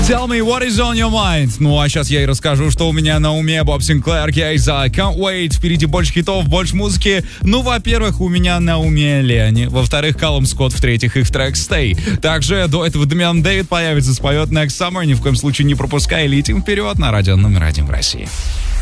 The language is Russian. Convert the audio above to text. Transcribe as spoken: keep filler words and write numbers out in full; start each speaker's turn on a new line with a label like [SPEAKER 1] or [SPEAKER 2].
[SPEAKER 1] Tell me what is on your mind. Ну а сейчас я и расскажу, что у меня на уме. Боб Синклер, Кейза, Can't Wait. Впереди больше хитов, больше музыки. Ну, во-первых, у меня на уме Лени. Во-вторых, Калум Скотт. В-третьих, их трек Stay. Также до этого Дамиан Дэвид появится, споет Next Summer. Ни в коем случае не пропускай. Летим вперед на радио номер один в России.